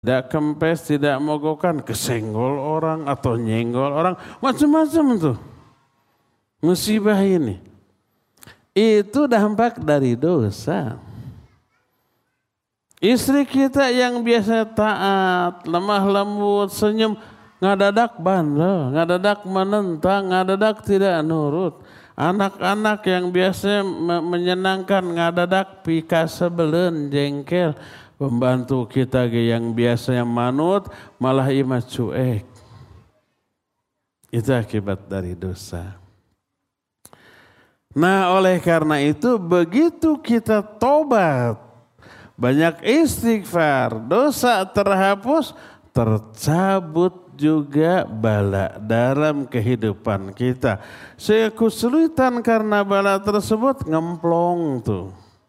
tidak kempes, tidak mogokan, kesenggol orang atau nyenggol orang, macam-macam tuh. Musibah ini. Itu dampak dari dosa. Istri kita yang biasa taat, lemah lembut, senyum, ngadadak bandel, ngadadak menentang, ngadadak tidak nurut. Anak-anak yang biasa menyenangkan, ngadadak pika sebelen, jengkel. Pembantu kita yang biasanya manut, malah imah cuek. Itu akibat dari dosa. Nah, oleh karena itu begitu kita tobat, banyak istighfar, dosa terhapus, tercabut juga bala dalam kehidupan kita. Kesulitan karena bala tersebut ngemplong tuh.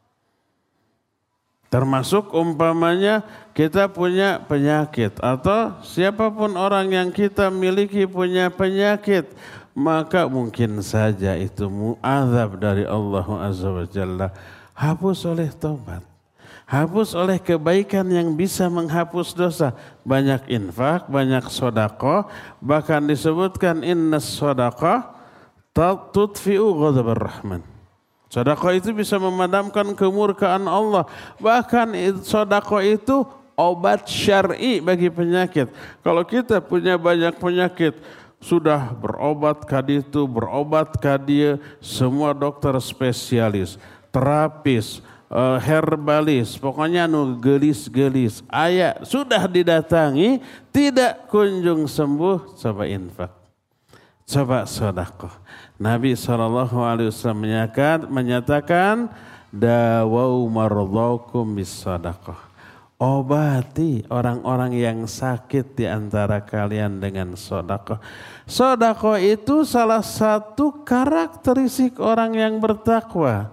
Termasuk umpamanya kita punya penyakit atau siapapun orang yang kita miliki punya penyakit, maka mungkin saja itu azab dari Allah Azza wa Jalla. Hapus oleh taubat. Hapus oleh kebaikan yang bisa menghapus dosa. Banyak infak, banyak sedekah, bahkan disebutkan innas sedekah tutfi'u ghadabar rahman. Sedekah itu bisa memadamkan kemurkaan Allah. Bahkan sedekah itu obat syar'i bagi penyakit. Kalau kita punya banyak penyakit, sudah berobat kaditu, berobat kadia, semua dokter spesialis, terapis, herbalis, pokoknya nu gelis-gelis, aya sudah didatangi, tidak kunjung sembuh, coba infak, coba sedekah. Nabi SAW menyatakan dawau mardhakum bis sedekah. Obati orang-orang yang sakit di antara kalian dengan sedekah. Sedekah itu salah satu karakteristik orang yang bertakwa.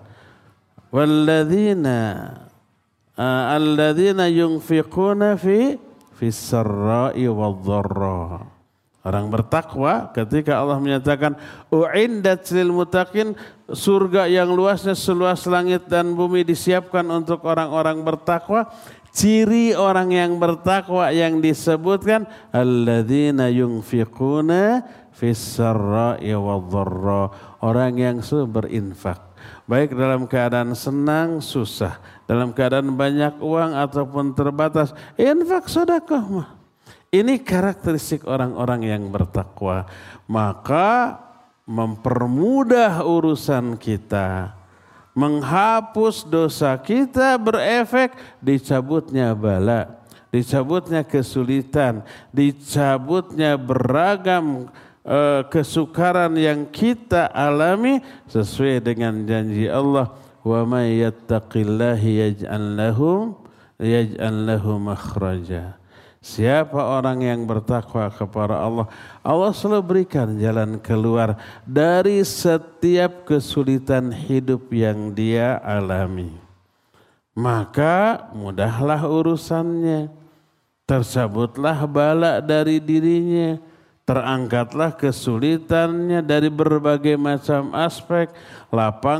Alladzina yunfiquna fi sarra'i wadh-dharra. Orang bertakwa ketika Allah menyatakan u'indat lil muttaqin, surga yang luasnya seluas langit dan bumi disiapkan untuk orang-orang bertakwa. Ciri orang yang bertakwa yang disebutkan alladzina yunfiquna fis sarra'i wadh-dharra, orang yang berinfak baik dalam keadaan senang susah, dalam keadaan banyak uang ataupun terbatas, infak sedekah mah. Ini karakteristik orang-orang yang bertakwa. Maka mempermudah urusan kita, menghapus dosa kita, berefek dicabutnya bala, dicabutnya kesulitan, dicabutnya beragam kesukaran yang kita alami sesuai dengan janji Allah, wa may yattaqillahi yaj'al lahu makhraja. Siapa orang yang bertakwa kepada Allah, Allah selalu berikan jalan keluar dari setiap kesulitan hidup yang dia alami. Maka mudahlah urusannya, tercabutlah bala dari dirinya, terangkatlah kesulitannya dari berbagai macam aspek, lapang